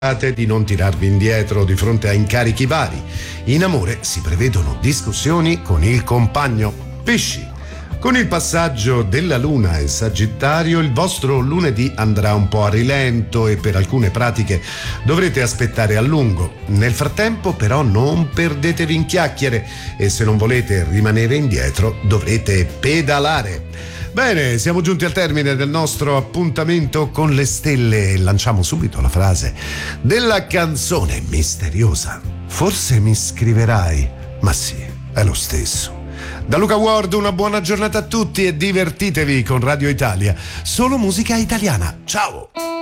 di non tirarvi indietro di fronte a incarichi vari. In amore si prevedono discussioni con il compagno. Pesci. Con il passaggio della Luna in Sagittario, il vostro lunedì andrà un po' a rilento e per alcune pratiche dovrete aspettare a lungo. Nel frattempo, però, non perdetevi in chiacchiere e se non volete rimanere indietro, dovrete pedalare. Bene, siamo giunti al termine del nostro appuntamento con le stelle e lanciamo subito la frase della canzone misteriosa. Forse mi scriverai, ma sì, è lo stesso. Da Luca Ward una buona giornata a tutti e divertitevi con Radio Italia. Solo musica italiana. Ciao!